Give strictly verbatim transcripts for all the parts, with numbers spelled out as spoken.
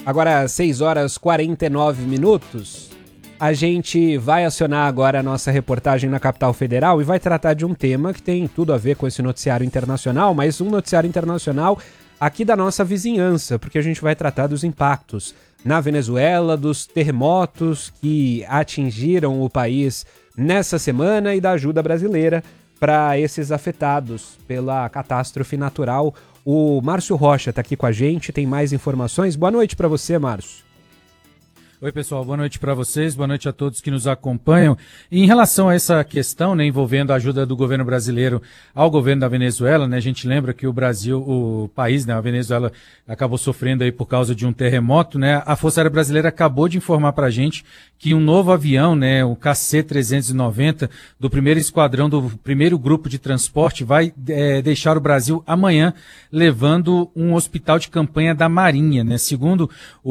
Agora, seis horas e quarenta e nove minutos, a gente vai acionar agora a nossa reportagem na Capital Federal e vai tratar de um tema que tem tudo a ver com esse noticiário internacional, mas um noticiário internacional aqui da nossa vizinhança, porque a gente vai tratar dos impactos na Venezuela, dos terremotos que atingiram o país nessa semana e da ajuda brasileira para esses afetados pela catástrofe natural. O Márcio Rocha está aqui com a gente, tem mais informações. Boa noite para você, Márcio. Oi, pessoal, boa noite para vocês, boa noite a todos que nos acompanham. E em relação a essa questão, né, envolvendo a ajuda do governo brasileiro ao governo da Venezuela, né, a gente lembra que o Brasil, o país, né, a Venezuela acabou sofrendo aí por causa de um terremoto, né, a Força Aérea Brasileira acabou de informar para a gente que um novo avião, né, o K C trezentos e noventa, do primeiro esquadrão do primeiro grupo de transporte, vai é, deixar o Brasil amanhã, levando um hospital de campanha da Marinha, né, segundo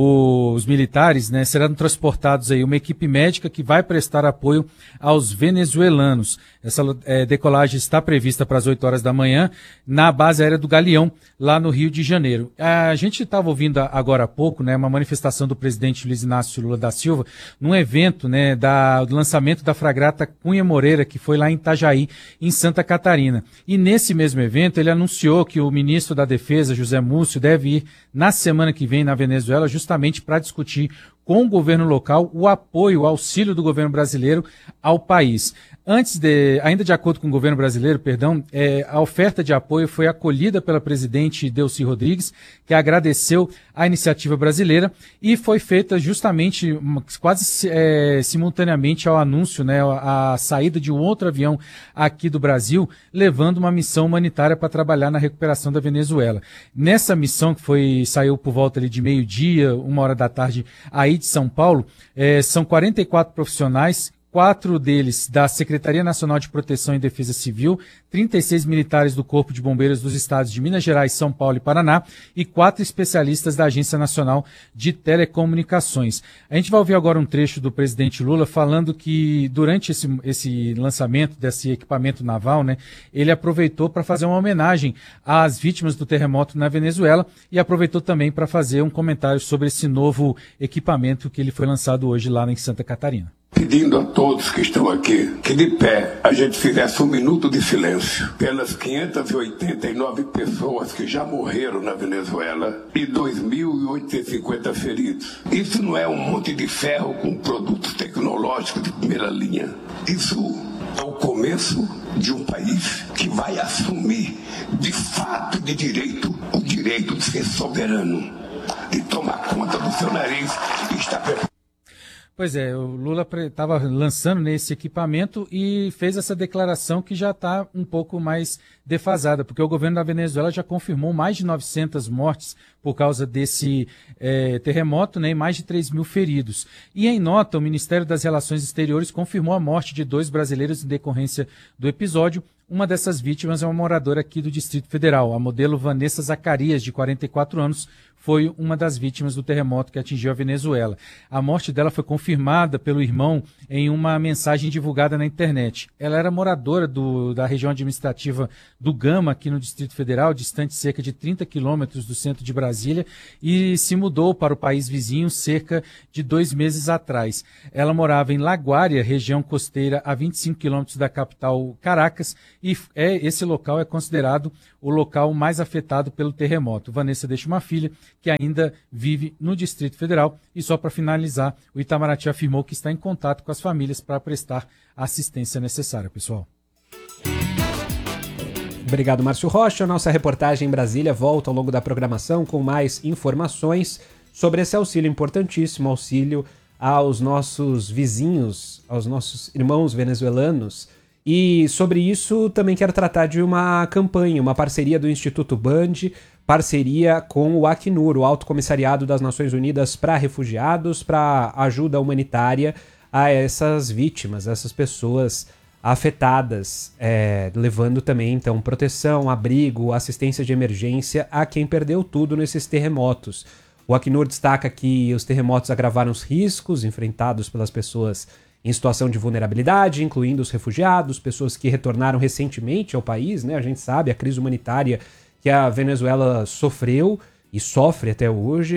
os militares, né, será serão transportados aí uma equipe médica que vai prestar apoio aos venezuelanos. Essa é, decolagem está prevista para as oito horas da manhã na base aérea do Galeão, lá no Rio de Janeiro. A gente estava ouvindo agora há pouco, né, uma manifestação do presidente Luiz Inácio Lula da Silva num evento, né, da, do lançamento da fragata Cunha Moreira, que foi lá em Itajaí, em Santa Catarina. E nesse mesmo evento ele anunciou que o ministro da Defesa, José Múcio, deve ir na semana que vem na Venezuela justamente para discutir com o governo local o apoio, o auxílio do governo brasileiro ao país. Antes de, ainda de acordo com o governo brasileiro, perdão, é, a oferta de apoio foi acolhida pela presidente Delcy Rodrigues, que agradeceu a iniciativa brasileira e foi feita justamente quase é, simultaneamente ao anúncio, né, a, a saída de um outro avião aqui do Brasil, levando uma missão humanitária para trabalhar na recuperação da Venezuela. Nessa missão, que foi, saiu por volta ali de meio-dia, uma hora da tarde, aí de São Paulo, é, são quarenta e quatro profissionais, quatro deles da Secretaria Nacional de Proteção e Defesa Civil, trinta e seis militares do Corpo de Bombeiros dos estados de Minas Gerais, São Paulo e Paraná e quatro especialistas da Agência Nacional de Telecomunicações. A gente vai ouvir agora um trecho do presidente Lula falando que durante esse, esse lançamento desse equipamento naval, né, ele aproveitou para fazer uma homenagem às vítimas do terremoto na Venezuela e aproveitou também para fazer um comentário sobre esse novo equipamento que ele foi lançado hoje lá em Santa Catarina. Pedindo a todos que estão aqui que de pé a gente fizesse um minuto de silêncio pelas quinhentas e oitenta e nove pessoas que já morreram na Venezuela e dois mil oitocentos e cinquenta feridos. Isso não é um monte de ferro com produtos tecnológicos de primeira linha. Isso é o começo de um país que vai assumir de fato de direito o direito de ser soberano, de tomar conta do seu nariz e estar preparado. Pois é, o Lula estava lançando nesse equipamento e fez essa declaração que já está um pouco mais defasada, porque o governo da Venezuela já confirmou mais de novecentas mortes por causa desse é, terremoto, né, e mais de três mil feridos. E em nota, o Ministério das Relações Exteriores confirmou a morte de dois brasileiros em decorrência do episódio. Uma dessas vítimas é uma moradora aqui do Distrito Federal. A modelo Vanessa Zacarias, de quarenta e quatro anos, foi uma das vítimas do terremoto que atingiu a Venezuela. A morte dela foi confirmada pelo irmão em uma mensagem divulgada na internet. Ela era moradora do, da região administrativa do Gama, aqui no Distrito Federal, distante cerca de trinta quilômetros do centro de Brasília, e se mudou para o país vizinho cerca de dois meses atrás. Ela morava em Laguária, região costeira, a vinte e cinco quilômetros da capital Caracas, e é, esse local é considerado o local mais afetado pelo terremoto. Vanessa deixa uma filha que ainda vive no Distrito Federal. E só para finalizar, o Itamaraty afirmou que está em contato com as famílias para prestar a assistência necessária, pessoal. Obrigado, Márcio Rocha. Nossa reportagem em Brasília volta ao longo da programação com mais informações sobre esse auxílio importantíssimo, auxílio aos nossos vizinhos, aos nossos irmãos venezuelanos. E sobre isso também quero tratar de uma campanha, uma parceria do Instituto Band, parceria com o Acnur, o Alto Comissariado das Nações Unidas para Refugiados, para ajuda humanitária a essas vítimas, essas pessoas afetadas, é, levando também então proteção, abrigo, assistência de emergência a quem perdeu tudo nesses terremotos. O Acnur destaca que os terremotos agravaram os riscos enfrentados pelas pessoas em situação de vulnerabilidade, incluindo os refugiados, pessoas que retornaram recentemente ao país, né? A gente sabe a crise humanitária que a Venezuela sofreu e sofre até hoje,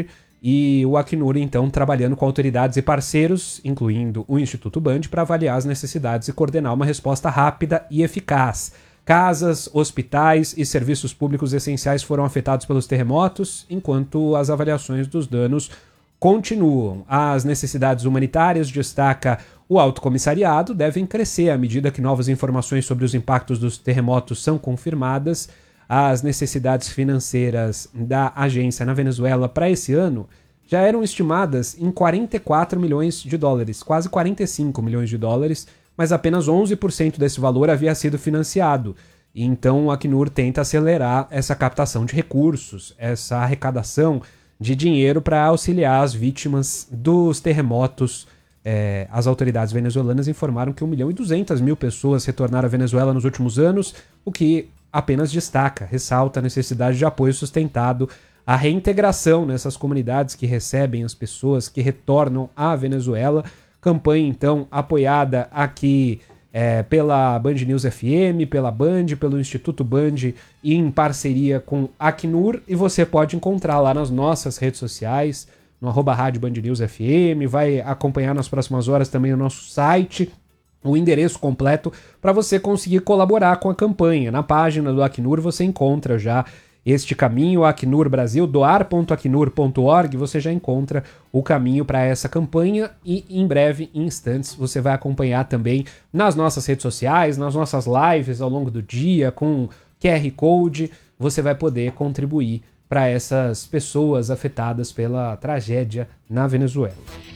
e o Acnur, então, trabalhando com autoridades e parceiros, incluindo o Instituto Band, para avaliar as necessidades e coordenar uma resposta rápida e eficaz. Casas, hospitais e serviços públicos essenciais foram afetados pelos terremotos, enquanto as avaliações dos danos continuam. As necessidades humanitárias, destaca o Alto Comissariado, devem crescer à medida que novas informações sobre os impactos dos terremotos são confirmadas. As necessidades financeiras da agência na Venezuela para esse ano já eram estimadas em quarenta e quatro milhões de dólares, quase quarenta e cinco milhões de dólares, mas apenas onze por cento desse valor havia sido financiado. E então o Acnur tenta acelerar essa captação de recursos, essa arrecadação de dinheiro para auxiliar as vítimas dos terremotos. É, as autoridades venezuelanas informaram que um milhão e duzentas mil pessoas retornaram à Venezuela nos últimos anos, o que apenas destaca, ressalta a necessidade de apoio sustentado, a reintegração nessas comunidades que recebem as pessoas que retornam à Venezuela. Campanha, então, apoiada aqui é, pela Band News F M, pela Band, pelo Instituto Band e em parceria com a Acnur. E você pode encontrar lá nas nossas redes sociais, no arroba rádio Band News F M, vai acompanhar nas próximas horas também o nosso site, o endereço completo para você conseguir colaborar com a campanha. Na página do Acnur você encontra já este caminho, Acnur Brasil, doar ponto acnur ponto org, você já encontra o caminho para essa campanha e em breve, em instantes, você vai acompanhar também nas nossas redes sociais, nas nossas lives ao longo do dia, com Q R Code, você vai poder contribuir para essas pessoas afetadas pela tragédia na Venezuela.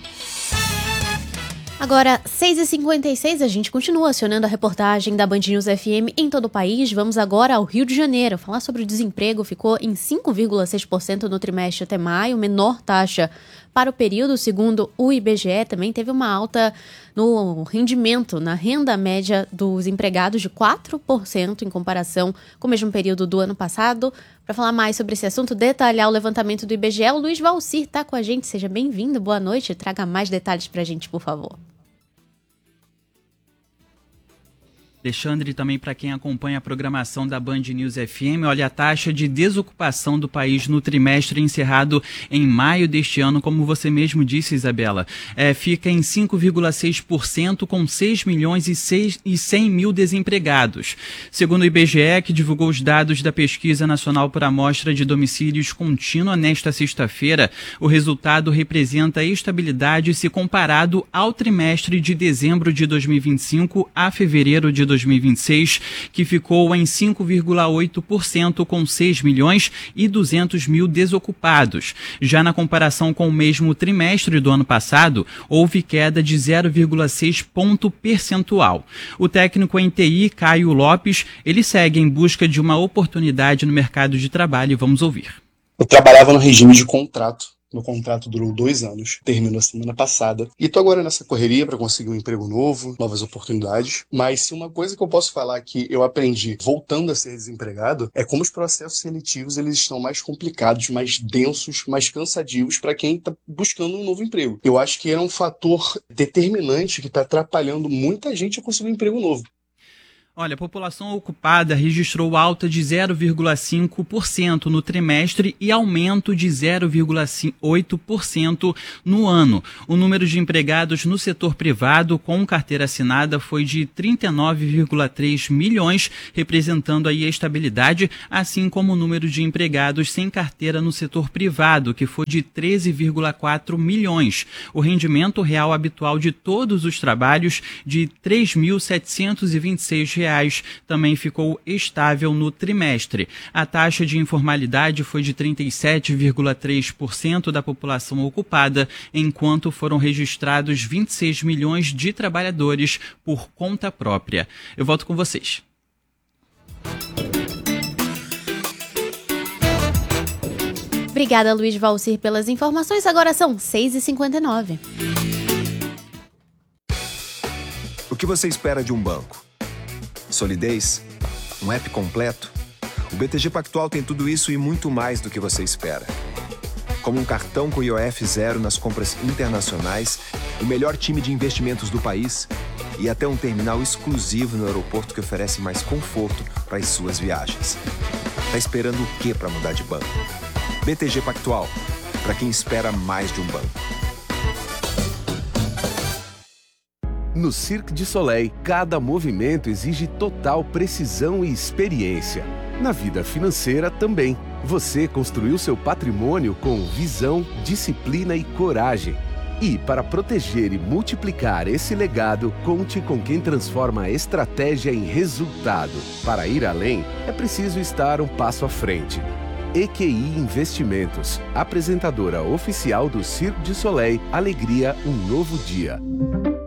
Agora, seis e cinquenta e seis, a gente continua acionando a reportagem da Band News F M em todo o país. Vamos agora ao Rio de Janeiro. Falar sobre o desemprego, ficou em cinco vírgula seis por cento no trimestre até maio, menor taxa para o período. Segundo o I B G E, também teve uma alta no rendimento, na renda média dos empregados de quatro por cento em comparação com o mesmo período do ano passado. Para falar mais sobre esse assunto, detalhar o levantamento do I B G E, o Luiz Valcir está com a gente. Seja bem-vindo, boa noite. Traga mais detalhes para a gente, por favor. Alexandre, também para quem acompanha a programação da Band News F M, olha, a taxa de desocupação do país no trimestre encerrado em maio deste ano, como você mesmo disse, Isabela, é, fica em cinco vírgula seis por cento com seis milhões e cem mil desempregados. Segundo o I B G E, que divulgou os dados da Pesquisa Nacional por Amostra de Domicílios Contínua nesta sexta-feira, o resultado representa estabilidade se comparado ao trimestre de dezembro de dois mil e vinte e cinco a fevereiro de dois mil e vinte e seis, que ficou em cinco vírgula oito por cento com seis milhões e duzentos mil desocupados. Já na comparação com o mesmo trimestre do ano passado, houve queda de zero vírgula seis ponto percentual. O técnico em T I, Caio Lopes, ele segue em busca de uma oportunidade no mercado de trabalho. Vamos ouvir. Eu trabalhava no regime de contrato. Meu contrato durou dois anos, terminou a semana passada. E tô agora nessa correria para conseguir um emprego novo, novas oportunidades. Mas se uma coisa que eu posso falar que eu aprendi voltando a ser desempregado é como os processos seletivos eles estão mais complicados, mais densos, mais cansativos para quem está buscando um novo emprego. Eu acho que era um fator determinante que está atrapalhando muita gente a conseguir um emprego novo. Olha, a população ocupada registrou alta de zero vírgula cinco por cento no trimestre e aumento de zero vírgula oito por cento no ano. O número de empregados no setor privado com carteira assinada foi de trinta e nove vírgula três milhões, representando aí a estabilidade, assim como o número de empregados sem carteira no setor privado, que foi de treze vírgula quatro milhões. O rendimento real habitual de todos os trabalhos, de três mil setecentos e vinte e seis reais, também ficou estável no trimestre. A taxa de informalidade foi de trinta e sete vírgula três por cento da população ocupada, enquanto foram registrados vinte e seis milhões de trabalhadores por conta própria. Eu volto com vocês. Obrigada, Luiz Valcir, pelas informações. Agora são seis e cinquenta e nove. O que você espera de um banco? Solidez? Um app completo? O B T G Pactual tem tudo isso e muito mais do que você espera. Como um cartão com I O F zero nas compras internacionais, o melhor time de investimentos do país e até um terminal exclusivo no aeroporto que oferece mais conforto para as suas viagens. Tá esperando o quê para mudar de banco? B T G Pactual. para quem espera mais de um banco. No Cirque du Soleil, cada movimento exige total precisão e experiência. Na vida financeira também. Você construiu seu patrimônio com visão, disciplina e coragem. E, para proteger e multiplicar esse legado, conte com quem transforma a estratégia em resultado. Para ir além, é preciso estar um passo à frente. E Q I Investimentos, apresentadora oficial do Cirque du Soleil, Alegria, um novo dia.